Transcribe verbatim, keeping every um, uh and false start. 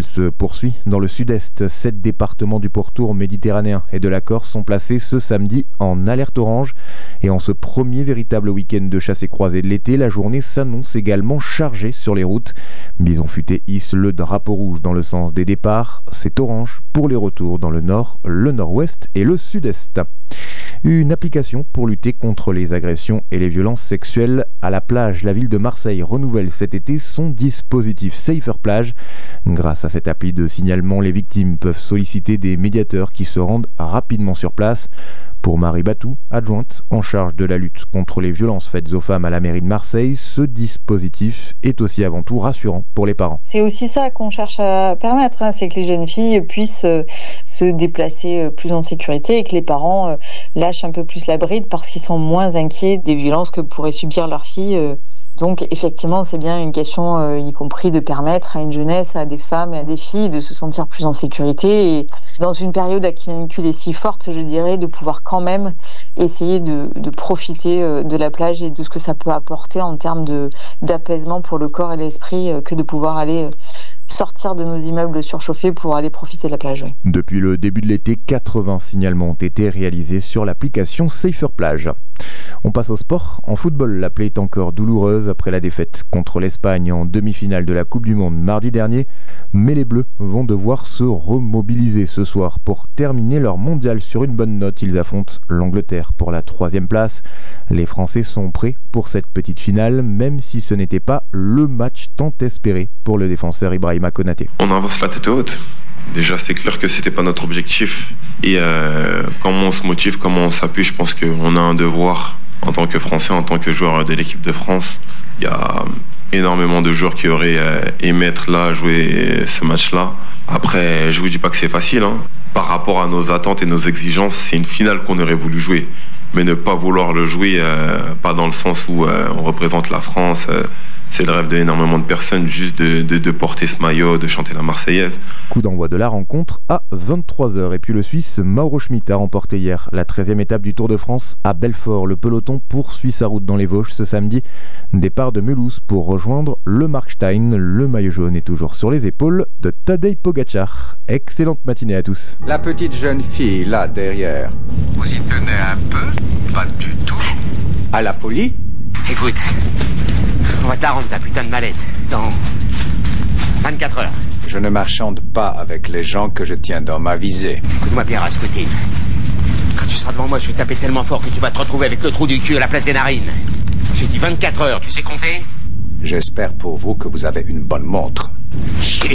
se poursuit dans le sud-est. Sept départements du pourtour méditerranéen et de la Corse sont placés ce samedi en alerte orange. Et en ce premier véritable week-end de chasse et croisée de l'été, la journée s'annonce également chargée sur les routes. Bison Futé hisse le drapeau rouge dans le sens des départs. C'est orange pour les retours dans le nord, le nord-ouest et le sud-est. Une application pour lutter contre les agressions et les violences sexuelles à la plage. La ville de Marseille renouvelle cet été son dispositif Safer Plage. Grâce à cette appli de signalement, les victimes peuvent solliciter des médiateurs qui se rendent rapidement sur place. Pour Marie Batou, adjointe en charge de la lutte contre les violences faites aux femmes à la mairie de Marseille, ce dispositif est aussi avant tout rassurant pour les parents. C'est aussi ça qu'on cherche à permettre, hein, c'est que les jeunes filles puissent euh, se déplacer euh, plus en sécurité et que les parents euh, lâchent un peu plus la bride parce qu'ils sont moins inquiets des violences que pourraient subir leurs filles. Euh. Donc effectivement, c'est bien une question, euh, y compris de permettre à une jeunesse, à des femmes et à des filles de se sentir plus en sécurité. Et dans une période à canicule est si forte, je dirais, de pouvoir quand même essayer de, de profiter euh, de la plage et de ce que ça peut apporter en termes de, d'apaisement pour le corps et l'esprit, euh, que de pouvoir aller euh, sortir de nos immeubles surchauffés pour aller profiter de la plage. Oui. Depuis le début de l'été, quatre-vingts signalements ont été réalisés sur l'application Safer Plage. On passe au sport. En football, la plaie est encore douloureuse après la défaite contre l'Espagne en demi-finale de la Coupe du Monde mardi dernier. Mais les Bleus vont devoir se remobiliser ce soir pour terminer leur mondial sur une bonne note. Ils affrontent l'Angleterre pour la troisième place. Les Français sont prêts pour cette petite finale, même si ce n'était pas le match tant espéré pour le défenseur Ibrahima Konaté. On avance la tête haute. Déjà, c'est clair que c'était pas notre objectif. Et euh, comment on se motive, comment on s'appuie, je pense qu'on a un devoir en tant que Français, en tant que joueur de l'équipe de France. Il y a énormément de joueurs qui auraient euh, aimé être là, jouer ce match-là. Après, je vous dis pas que c'est facile, hein. Par rapport à nos attentes et nos exigences, c'est une finale qu'on aurait voulu jouer. Mais ne pas vouloir le jouer, euh, pas dans le sens où euh, on représente la France, euh, c'est le rêve d'énormément de personnes, juste de, de, de porter ce maillot, de chanter la Marseillaise. Coup d'envoi de la rencontre à vingt-trois heures. Et puis le Suisse Mauro Schmid a remporté hier la treizième étape du Tour de France à Belfort. Le peloton poursuit sa route dans les Vosges ce samedi. Départ de Mulhouse pour rejoindre le Markstein. Le maillot jaune est toujours sur les épaules de Tadej Pogacar. Excellente matinée à tous. La petite jeune fille là derrière. Vous y tenez un peu? Pas du tout. À la folie? Écoute, on va te la rendre ta putain de mallette dans vingt-quatre heures. Je ne marchande pas avec les gens que je tiens dans ma visée. Écoute-moi bien, Rasputin. Quand tu seras devant moi, je vais taper tellement fort que tu vas te retrouver avec le trou du cul à la place des narines. J'ai dit vingt-quatre heures, tu sais compter? J'espère pour vous que vous avez une bonne montre. Chier.